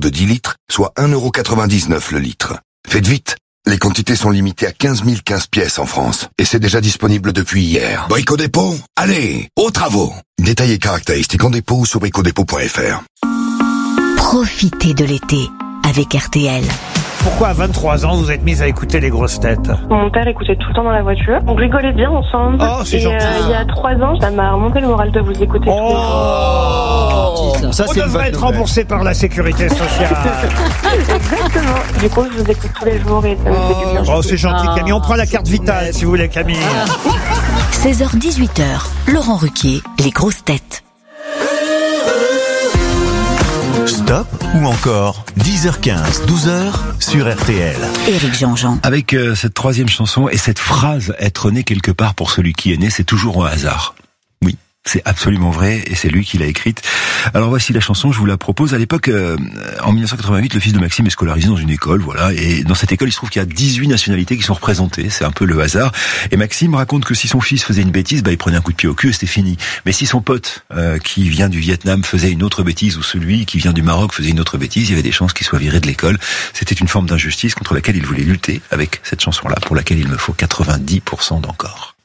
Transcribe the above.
de 10 litres, soit 1,99€ le litre. Faites vite, les quantités sont limitées à 15 015 pièces en France. Et c'est déjà disponible depuis hier. Brico Dépôt, allez, aux travaux. Détails et caractéristiques en dépôt ou sur bricodépôt.fr. Profitez de l'été avec RTL. Pourquoi à 23 ans vous êtes mise à écouter les grosses têtes? Mon père écoutait tout le temps dans la voiture. On rigolait bien ensemble. Oh, c'est gentil. Il y a 3 ans, ça m'a remonté le moral de vous écouter. Ça, on devrait être remboursé par la sécurité sociale. Exactement. Du coup, je vous écoute tous les jours et ça me fait du bien. Oh, c'est gentil, Camille. On prend la carte vitale, si vous voulez, Camille. 16h-18h, Laurent Ruquier, les grosses têtes. Stop ou encore 10h15, 12h sur RTL. Éric Jean-Jean. Avec cette troisième chanson et cette phrase « être né quelque part pour celui qui est né », c'est toujours un hasard. Oui, c'est absolument vrai et c'est lui qui l'a écrite. Alors voici la chanson, je vous la propose. À l'époque, en 1988, le fils de Maxime est scolarisé dans une école, voilà. Et dans cette école, il se trouve qu'il y a 18 nationalités qui sont représentées. C'est un peu le hasard. Et Maxime raconte que si son fils faisait une bêtise, il prenait un coup de pied au cul et c'était fini. Mais si son pote, qui vient du Vietnam, faisait une autre bêtise, ou celui qui vient du Maroc faisait une autre bêtise, il y avait des chances qu'il soit viré de l'école. C'était une forme d'injustice contre laquelle il voulait lutter avec cette chanson-là, pour laquelle il me faut 90% d'encore.